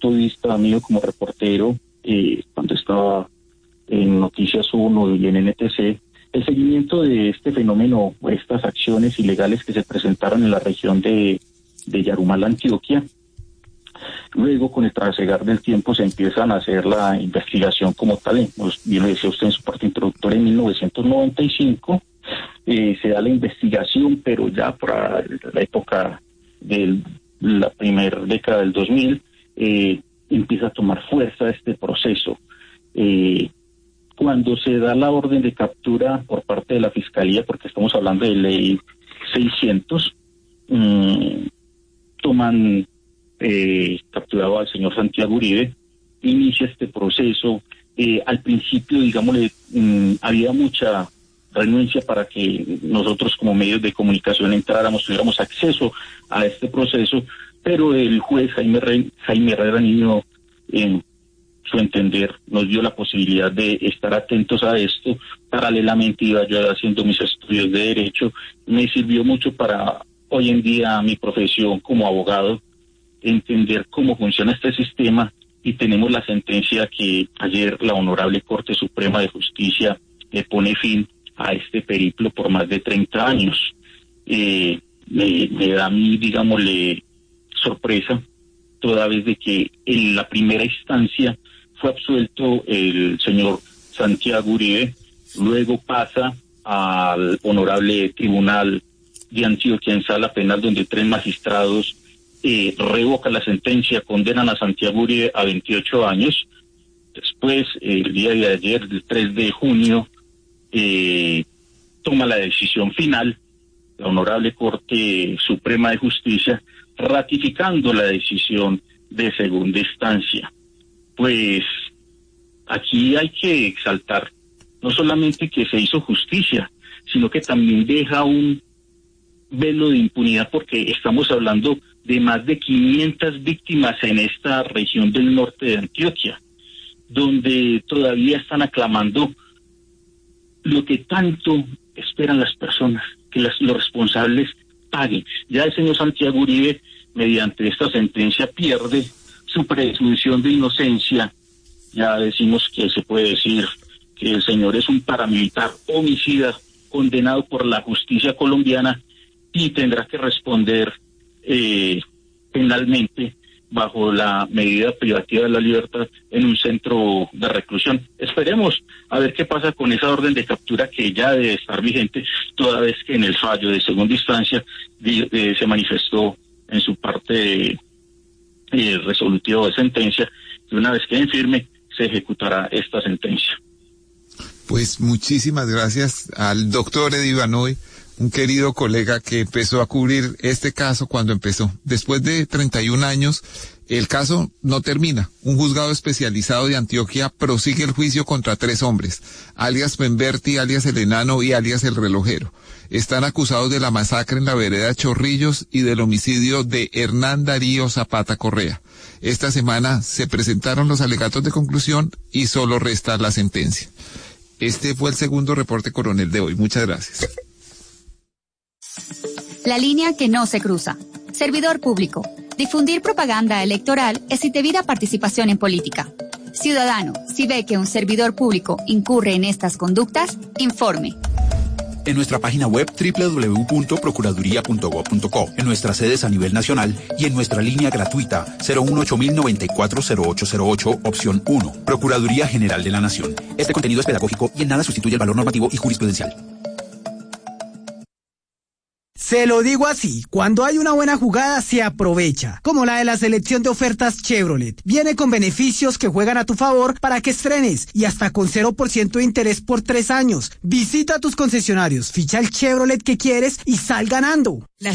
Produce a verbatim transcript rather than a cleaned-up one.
punto de vista mío como reportero, eh, cuando estaba en Noticias uno y en N T C, el seguimiento de este fenómeno, estas acciones ilegales que se presentaron en la región de, de Yarumal, Antioquia. Luego, con el trasegar del tiempo, se empiezan a hacer la investigación como tal. Bien lo decía usted en su parte introductoria, en mil novecientos noventa y cinco, eh, se da la investigación, pero ya por la época de la primera década del dos mil, eh, empieza a tomar fuerza este proceso. Eh, cuando se da la orden de captura por parte de la Fiscalía, porque estamos hablando de ley seiscientos, mmm, toman eh, capturado al señor Santiago Uribe, inicia este proceso. Eh, al principio, digámosle, mmm, había mucha renuencia para que nosotros como medios de comunicación entráramos, tuviéramos acceso a este proceso, pero el juez Jaime, Re- Jaime Herrera Niño, en su entender, nos dio la posibilidad de estar atentos a esto. Paralelamente iba yo haciendo mis estudios de Derecho. Me sirvió mucho para hoy en día mi profesión como abogado, entender cómo funciona este sistema, y tenemos la sentencia que ayer la Honorable Corte Suprema de Justicia le pone fin a este periplo por más de treinta años. Eh, me, me da a mí, digámosle, sorpresa, toda vez de que en la primera instancia fue absuelto el señor Santiago Uribe, luego pasa al Honorable Tribunal de Antioquia en sala penal, donde tres magistrados eh, revocan la sentencia, condenan a Santiago Uribe a veintiocho años. Después, el día de ayer, el tres de junio, eh, toma la decisión final la Honorable Corte Suprema de Justicia, ratificando la decisión de segunda instancia. Pues aquí hay que exaltar no solamente que se hizo justicia, sino que también deja un velo de impunidad, porque estamos hablando de más de quinientas víctimas en esta región del norte de Antioquia, donde todavía están aclamando lo que tanto esperan las personas, que las, los responsables paguen. Ya el señor Santiago Uribe, mediante esta sentencia, pierde su presunción de inocencia. Ya decimos que se puede decir que el señor es un paramilitar homicida condenado por la justicia colombiana y tendrá que responder eh, penalmente bajo la medida privativa de la libertad en un centro de reclusión. Esperemos a ver qué pasa con esa orden de captura, que ya debe estar vigente, toda vez que en el fallo de segunda instancia eh, se manifestó en su parte eh, resolutivo de sentencia, y una vez que en firme se ejecutará esta sentencia. Pues muchísimas gracias al doctor Eddie Ivanoy, un querido colega que empezó a cubrir este caso cuando empezó. Después de treinta y un años, el caso no termina. Un juzgado especializado de Antioquia prosigue el juicio contra tres hombres, alias Pemberti, alias El Enano y alias El Relojero. Están acusados de la masacre en la vereda Chorrillos y del homicidio de Hernán Darío Zapata Correa. Esta semana se presentaron los alegatos de conclusión y solo resta la sentencia. Este fue el segundo reporte coronel de hoy. Muchas gracias. La línea que no se cruza. Servidor público. Difundir propaganda electoral es indebida participación en política. Ciudadano, si ve que un servidor público incurre en estas conductas, informe. En nuestra página web doble u doble u doble u punto procuraduría punto gob punto co, en nuestras sedes a nivel nacional y en nuestra línea gratuita cero uno ocho mil noventa y cuatro cero ocho cero ocho, opción uno. Procuraduría General de la Nación. Este contenido es pedagógico y en nada sustituye el valor normativo y jurisprudencial. Se lo digo así, cuando hay una buena jugada se aprovecha, como la de la selección de ofertas Chevrolet. Viene con beneficios que juegan a tu favor para que estrenes y hasta con cero por ciento de interés por tres años. Visita tus concesionarios, ficha el Chevrolet que quieres y sal ganando.